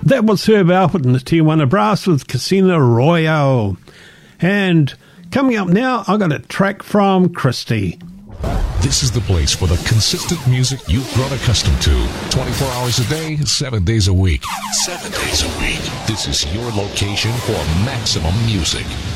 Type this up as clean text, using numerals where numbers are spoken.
That was Herb Alpert and the Tijuana Brass with Casino Royale. And coming up now, I got a track from Christy. This is the place for the consistent music you've grown accustomed to. 24 hours a day, 7 days a week. 7 days a week. This is your location for maximum music.